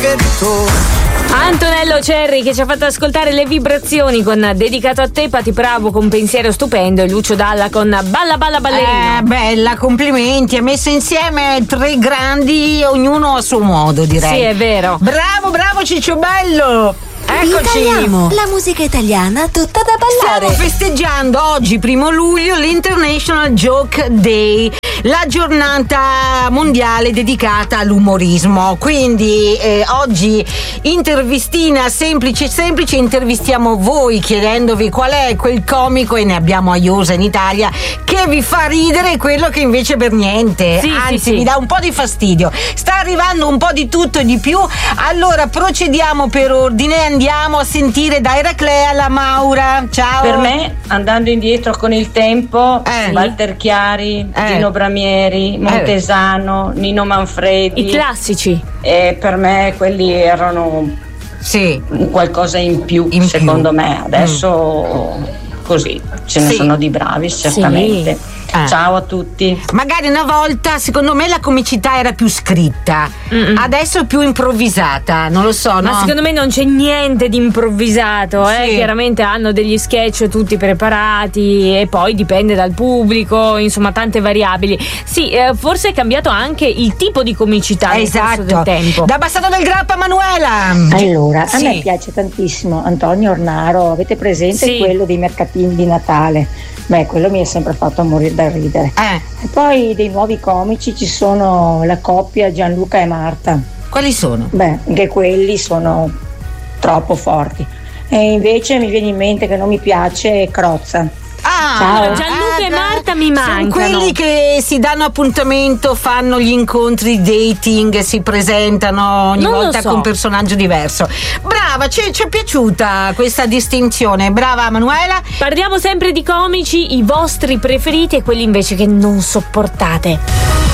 ritorno. Antonello Cerri che ci ha fatto ascoltare Le Vibrazioni con Dedicato a te, Patti Bravo con Pensiero Stupendo e Lucio Dalla con Balla Balla Ballerina. Bella, complimenti, ha messo insieme tre grandi, ognuno a suo modo, direi. Sì, è vero. Bravo Cicciobello. Eccoci. Italiamo, la musica italiana tutta da ballare. Stiamo festeggiando oggi, 1 luglio, l'International Joke Day, la giornata mondiale dedicata all'umorismo. Quindi oggi intervistina semplice, intervistiamo voi chiedendovi qual è quel comico, e ne abbiamo a iosa in Italia, che vi fa ridere e quello che invece per niente, sì, anzi sì. vi dà un po' di fastidio. Sta arrivando un po' di tutto e di più, allora procediamo per ordine. Andiamo a sentire da Eraclea la Maura. Ciao. Per me, andando indietro con il tempo, Walter Chiari, Gino Bramieri, Montesano, Nino Manfredi. I classici. E per me quelli erano qualcosa in più, secondo me. Adesso così ce ne sono di bravi, certamente. Sì. Ciao a tutti. Magari una volta, secondo me, la comicità era più scritta, adesso è più improvvisata, non lo so, no? Ma secondo me non c'è niente di improvvisato, chiaramente hanno degli sketch tutti preparati e poi dipende dal pubblico, insomma tante variabili. Sì, forse è cambiato anche il tipo di comicità nel corso del tempo. Da Bassato del Grappa, Manuela. Allora, a me piace tantissimo Antonio Ornaro, avete presente quello dei mercatini di Natale? Beh, quello mi ha sempre fatto morire da ridere. E poi dei nuovi comici ci sono la coppia Gianluca e Marta. Quali sono? Beh, anche quelli sono troppo forti. E invece mi viene in mente che non mi piace Crozza. Ciao. Gianluca e Marta mi mancano. Sono quelli che si danno appuntamento, fanno gli incontri dating, si presentano ogni volta con un personaggio diverso. Brava, ci è piaciuta questa distinzione. Brava Manuela. Parliamo sempre di comici, i vostri preferiti e quelli invece che non sopportate.